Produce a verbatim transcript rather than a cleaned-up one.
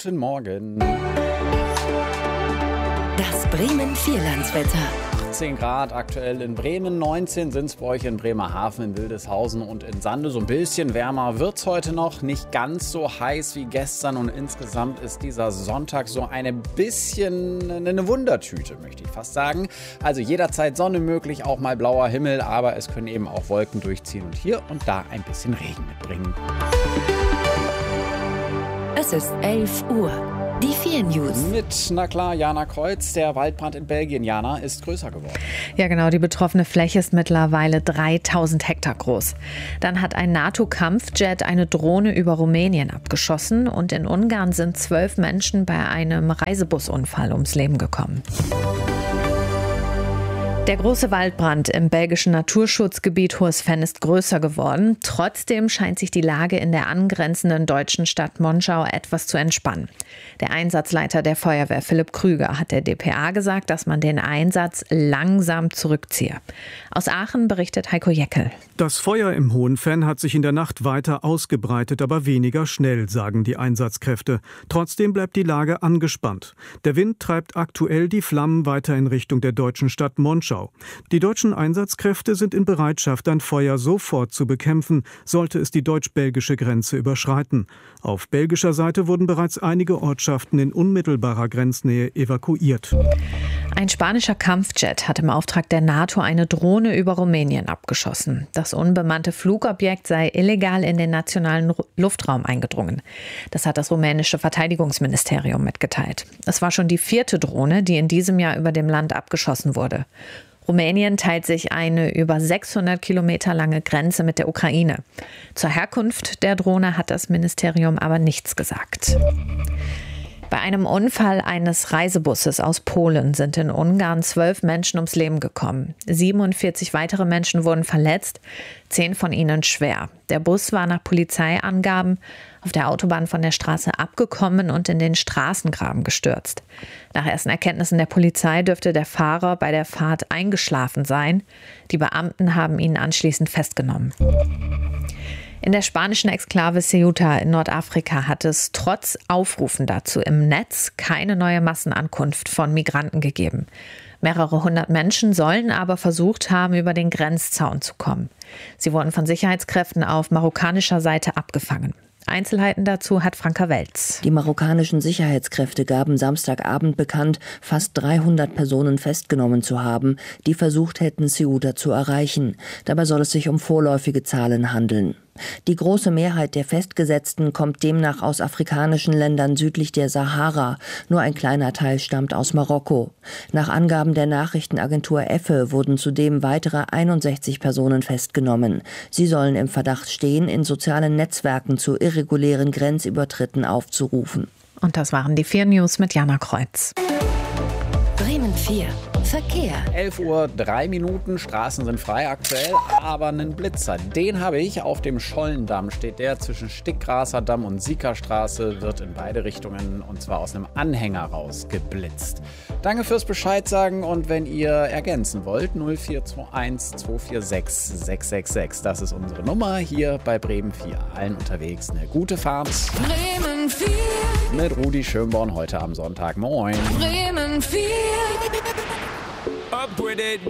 Guten Morgen. Das Bremen-Vierlandswetter. achtzehn Grad aktuell in Bremen, neunzehn sind es bei euch in Bremerhaven, in Wildeshausen und in Sande. So ein bisschen wärmer wird es heute noch, nicht ganz so heiß wie gestern und insgesamt ist dieser Sonntag so ein bisschen eine Wundertüte, möchte ich fast sagen. Also jederzeit Sonne möglich, auch mal blauer Himmel, aber es können eben auch Wolken durchziehen und hier und da ein bisschen Regen mitbringen. Es ist elf Uhr. Die vier News. Mit, na klar, Jana Kreuz. Der Waldbrand in Belgien, Jana, ist größer geworden. Ja genau, die betroffene Fläche ist mittlerweile dreitausend Hektar groß. Dann hat ein NATO-Kampfjet eine Drohne über Rumänien abgeschossen und in Ungarn sind zwölf Menschen bei einem Reisebusunfall ums Leben gekommen. Der große Waldbrand im belgischen Naturschutzgebiet Hohes Venn ist größer geworden. Trotzdem scheint sich die Lage in der angrenzenden deutschen Stadt Monschau etwas zu entspannen. Der Einsatzleiter der Feuerwehr, Philipp Krüger, hat der D P A gesagt, dass man den Einsatz langsam zurückziehe. Aus Aachen berichtet Heiko Jeckel. Das Feuer im Hohen Venn hat sich in der Nacht weiter ausgebreitet, aber weniger schnell, sagen die Einsatzkräfte. Trotzdem bleibt die Lage angespannt. Der Wind treibt aktuell die Flammen weiter in Richtung der deutschen Stadt Monschau. Die deutschen Einsatzkräfte sind in Bereitschaft, ein Feuer sofort zu bekämpfen, sollte es die deutsch-belgische Grenze überschreiten. Auf belgischer Seite wurden bereits einige Ortschaften in unmittelbarer Grenznähe evakuiert. Ein spanischer Kampfjet hat im Auftrag der NATO eine Drohne über Rumänien abgeschossen. Das unbemannte Flugobjekt sei illegal in den nationalen Luftraum eingedrungen. Das hat das rumänische Verteidigungsministerium mitgeteilt. Es war schon die vierte Drohne, die in diesem Jahr über dem Land abgeschossen wurde. Rumänien teilt sich eine über sechshundert Kilometer lange Grenze mit der Ukraine. Zur Herkunft der Drohne hat das Ministerium aber nichts gesagt. Bei einem Unfall eines Reisebusses aus Polen sind in Ungarn zwölf Menschen ums Leben gekommen. siebenundvierzig weitere Menschen wurden verletzt, zehn von ihnen schwer. Der Bus war nach Polizeiangaben auf der Autobahn von der Straße abgekommen und in den Straßengraben gestürzt. Nach ersten Erkenntnissen der Polizei dürfte der Fahrer bei der Fahrt eingeschlafen sein. Die Beamten haben ihn anschließend festgenommen. In der spanischen Exklave Ceuta in Nordafrika hat es trotz Aufrufen dazu im Netz keine neue Massenankunft von Migranten gegeben. Mehrere hundert Menschen sollen aber versucht haben, über den Grenzzaun zu kommen. Sie wurden von Sicherheitskräften auf marokkanischer Seite abgefangen. Einzelheiten dazu hat Franka Welz. Die marokkanischen Sicherheitskräfte gaben Samstagabend bekannt, fast dreihundert Personen festgenommen zu haben, die versucht hätten, Ceuta zu erreichen. Dabei soll es sich um vorläufige Zahlen handeln. Die große Mehrheit der Festgesetzten kommt demnach aus afrikanischen Ländern südlich der Sahara. Nur ein kleiner Teil stammt aus Marokko. Nach Angaben der Nachrichtenagentur Effe wurden zudem weitere einundsechzig Personen festgenommen. Sie sollen im Verdacht stehen, in sozialen Netzwerken zu irregulären Grenzübertritten aufzurufen. Und das waren die vier News mit Jana Kreuz. Bremen vier. Verkehr. elf Uhr drei Minuten, Straßen sind frei aktuell, aber einen Blitzer, den habe ich. Auf dem Schollendamm steht der zwischen Stickgraser Damm und Siekerstraße, wird in beide Richtungen und zwar aus einem Anhänger raus geblitzt. Danke fürs Bescheid sagen und wenn ihr ergänzen wollt, null vier zwei eins zwei vier sechs sechs sechs sechs, das ist unsere Nummer hier bei Bremen vier. Allen unterwegs eine gute Fahrt. Bremen vier. Mit Rudi Schönborn heute am Sonntag. Moin. Bremen vier. Up with it.